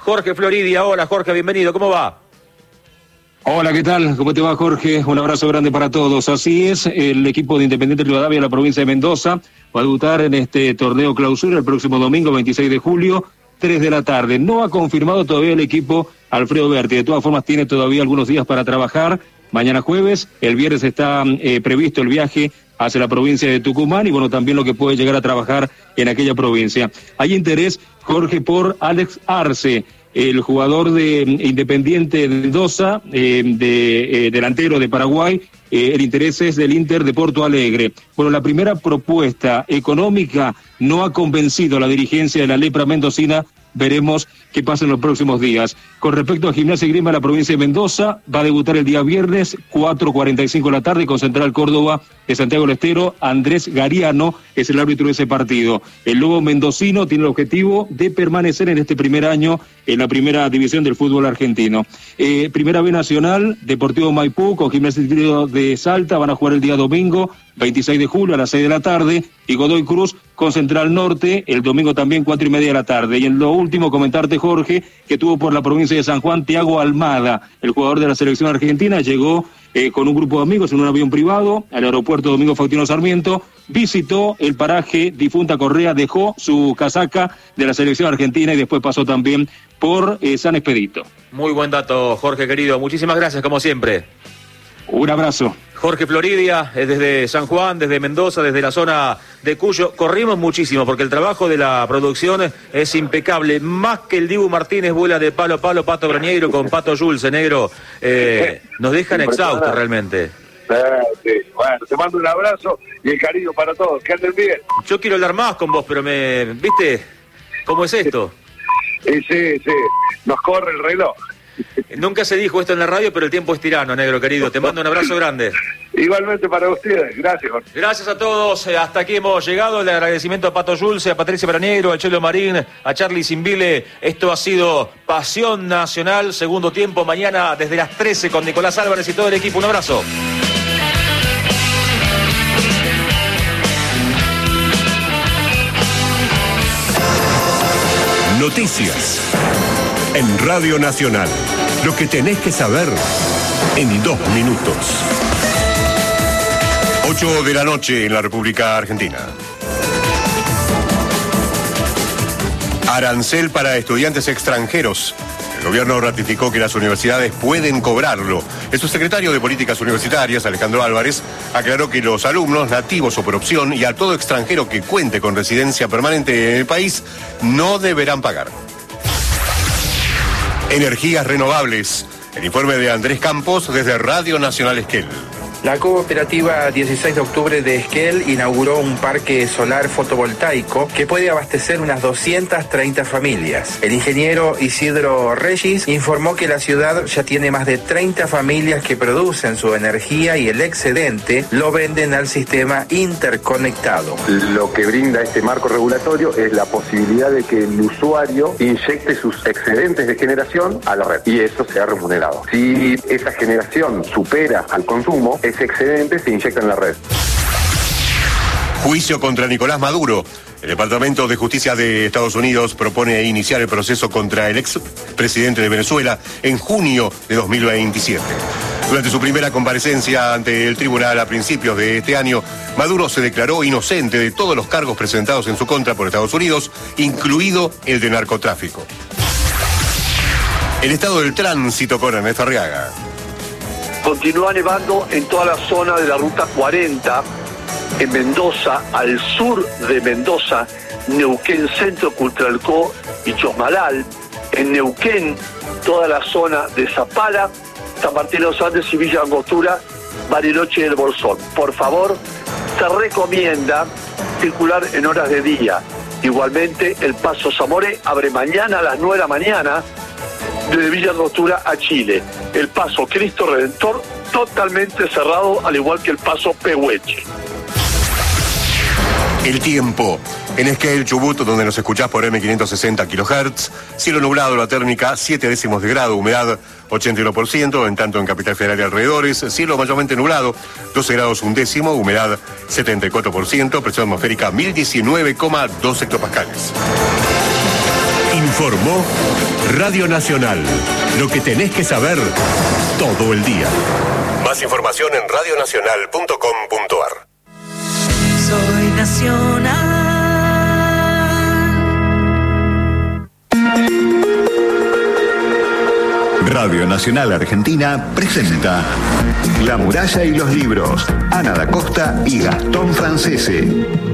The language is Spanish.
Jorge Floridia. Hola Jorge, bienvenido, ¿cómo va? Hola, ¿qué tal? ¿Cómo te va, Jorge? Un abrazo grande para todos. Así es, el equipo de Independiente Rivadavia de la provincia de Mendoza va a debutar en este torneo clausura el próximo domingo, 26 de julio, 3 de la tarde. No ha confirmado todavía el equipo Alfredo Berti. De todas formas, tiene todavía algunos días para trabajar. Mañana jueves, el viernes está previsto el viaje hacia la provincia de Tucumán y bueno, también lo que puede llegar a trabajar en aquella provincia. Hay interés, Jorge, por Alex Arce, el jugador de Independiente de Mendoza, delantero de Paraguay. El interés es del Inter de Porto Alegre. Bueno, la primera propuesta económica no ha convencido a la dirigencia de la Lepra mendocina. Veremos qué pasa en los próximos días. Con respecto a Gimnasia y Esgrima de la provincia de Mendoza, va a debutar el día viernes, 4:45 de la tarde, con Central Córdoba de Santiago del Estero. Andrés Gariano es el árbitro de ese partido. El lobo mendocino tiene el objetivo de permanecer en este primer año en la primera división del fútbol argentino. Primera B Nacional, Deportivo Maipú con Gimnasia de Salta, van a jugar el día domingo, 26 de julio a las 6 de la tarde, y Godoy Cruz con Central Norte, el domingo también 4:30 de la tarde. Y en lo último, comentarte, Jorge, que tuvo por la provincia de San Juan Thiago Almada, el jugador de la selección argentina, llegó con un grupo de amigos en un avión privado al aeropuerto Domingo Faustino Sarmiento, visitó el paraje Difunta Correa, dejó su casaca de la selección argentina y después pasó también por San Expedito. Muy buen dato, Jorge querido, muchísimas gracias como siempre. Un abrazo. Jorge Floridia, desde San Juan, desde Mendoza, desde la zona de Cuyo. Corrimos muchísimo porque el trabajo de la producción es impecable. Más que el Dibu Martínez vuela de palo a palo, Pato Brañeiro con Pato Jules, negro. Nos dejan exhaustos realmente. Sí. Bueno, te mando un abrazo y el cariño para todos. Que anden bien. Yo quiero hablar más con vos, pero ¿viste cómo es esto? Sí. Nos corre el reloj. Nunca se dijo esto en la radio, pero el tiempo es tirano, negro querido. Te mando un abrazo grande. Igualmente para ustedes. Gracias, Jorge. Gracias a todos. Hasta aquí hemos llegado. El agradecimiento a Pato Jules, a Patricia Brañeiro, a Chelo Marín, a Charlie Simbile. Esto ha sido Pasión Nacional. Segundo tiempo mañana desde las 13 con Nicolás Álvarez y todo el equipo. Un abrazo. Noticias en Radio Nacional. Lo que tenés que saber en 2 minutos. 8 de la noche en la República Argentina. Arancel para estudiantes extranjeros. El gobierno ratificó que las universidades pueden cobrarlo. El subsecretario de Políticas Universitarias, Alejandro Álvarez, aclaró que los alumnos nativos o por opción y a todo extranjero que cuente con residencia permanente en el país no deberán pagar. Energías renovables. El informe de Andrés Campos desde Radio Nacional Esquel. La cooperativa 16 de octubre de Esquel inauguró un parque solar fotovoltaico que puede abastecer unas 230 familias. El ingeniero Isidro Regis informó que la ciudad ya tiene más de 30 familias que producen su energía y el excedente lo venden al sistema interconectado. Lo que brinda este marco regulatorio es la posibilidad de que el usuario inyecte sus excedentes de generación a la red y eso sea remunerado. Si esa generación supera al consumo, ese excedente se inyecta en la red. Juicio contra Nicolás Maduro. El Departamento de Justicia de Estados Unidos propone iniciar el proceso contra el expresidente de Venezuela en junio de 2027. Durante su primera comparecencia ante el tribunal a principios de este año, Maduro se declaró inocente de todos los cargos presentados en su contra por Estados Unidos, incluido el de narcotráfico. El estado del tránsito con Ernesto Arriaga. Continúa nevando en toda la zona de la Ruta 40, en Mendoza, al sur de Mendoza, Neuquén Centro, Cultralcó y Chosmalal. En Neuquén, toda la zona de Zapala, San Martín de los Andes y Villa Angostura, Bariloche y El Bolsón. Por favor, se recomienda circular en horas de día. Igualmente, el Paso Zamore abre mañana a las 9 de la mañana, desde Villa Angostura a Chile. El Paso Cristo Redentor totalmente cerrado, al igual que el Paso Pehueche. El tiempo. En Esquel, Chubut, donde nos escuchás por M560 kHz, cielo nublado, la térmica 7 décimos de grado, humedad 81%, en tanto en Capital Federal y alrededores, cielo mayormente nublado, 12 grados 1 décimo, humedad 74%, presión atmosférica 1019,2 hectopascales. Informó Radio Nacional. Lo que tenés que saber todo el día. Más información en radionacional.com.ar. Soy nacional. Radio Nacional Argentina presenta La muralla y los libros. Ana da Costa y Gastón Francese.